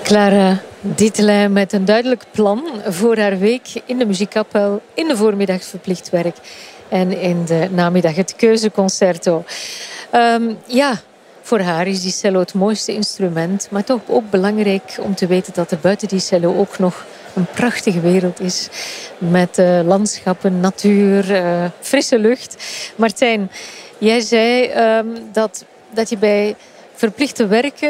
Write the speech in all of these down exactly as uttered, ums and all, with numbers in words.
Clara Dietelijn met een duidelijk plan voor haar week in de muziekkapel, in de voormiddag verplicht werk en in de namiddag het keuzeconcerto. Um, ja, voor haar is die cello het mooiste instrument, maar toch ook belangrijk om te weten dat er buiten die cello ook nog een prachtige wereld is met uh, landschappen, natuur, uh, frisse lucht. Martijn, jij zei um, dat, dat je bij verplichte werken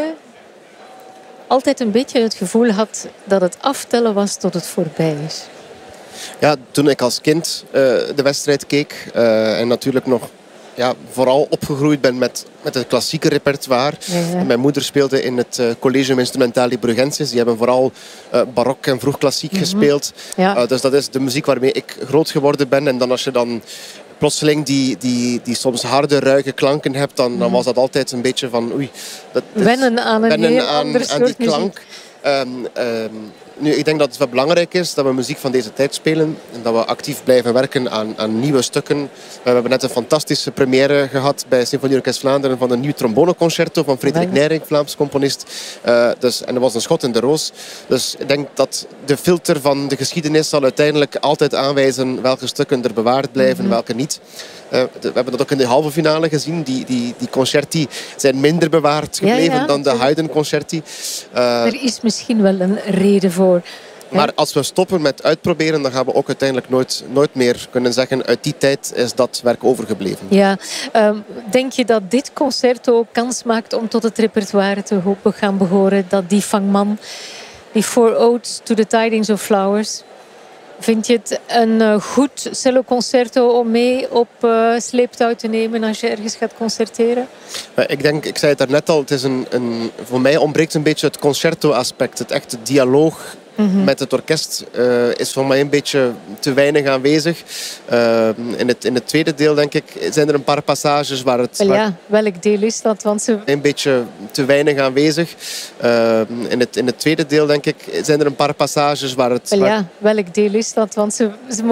altijd een beetje het gevoel had dat het aftellen was tot het voorbij is. Ja, toen ik als kind uh, de wedstrijd keek uh, en natuurlijk nog ja, vooral opgegroeid ben met, met het klassieke repertoire. Ja, ja. Mijn moeder speelde in het uh, Collegium Instrumentali Bruggensis. Die hebben vooral uh, barok en vroeg klassiek mm-hmm. gespeeld. Ja. Uh, dus dat is de muziek waarmee ik groot geworden ben. En dan als je dan plotseling die, die, die soms harde, ruige klanken hebt, dan, dan was dat altijd een beetje van oei. Dat, dat, wennen aan een wennen heel aan, ander aan soort die klank. Um, um, nu, ik denk dat het wel belangrijk is dat we muziek van deze tijd spelen en dat we actief blijven werken aan, aan nieuwe stukken. We hebben net een fantastische première gehad bij Symfonieorkest Vlaanderen van een nieuw tromboneconcerto van Frederik Nijring, Vlaams componist. Uh, dus, en dat was een schot in de roos. Dus ik denk dat de filter van de geschiedenis zal uiteindelijk altijd aanwijzen welke stukken er bewaard blijven, mm-hmm. welke niet. Uh, we hebben dat ook in de halve finale gezien. Die, die, die concerti zijn minder bewaard gebleven ja, ja. dan de Haydn-concerti. Uh, er is misschien wel een reden voor. Maar als we stoppen met uitproberen, dan gaan we ook uiteindelijk nooit, nooit meer kunnen zeggen uit die tijd is dat werk overgebleven. Ja, uh, denk je dat dit concerto kans maakt om tot het repertoire te gaan behoren? Dat die Fangman, die Four Odes to the Tidings of Flowers, vind je het een uh, goed celloconcerto om mee op uh, sleeptouw te nemen als je ergens gaat concerteren? Ik denk, ik zei het daarnet al, het is een, een, voor mij ontbreekt een beetje het concerto-aspect. Het echte dialoog mm-hmm. met het orkest uh, is voor mij een beetje te weinig aanwezig. Uh, in, het, in het tweede deel, denk ik, zijn er een paar passages waar het... Wel ja, welk deel is dat? Want ze... Een beetje te weinig aanwezig. Uh, in, het, in het tweede deel, denk ik, zijn er een paar passages waar het... Wel ja, welk deel is dat? Want ze, ze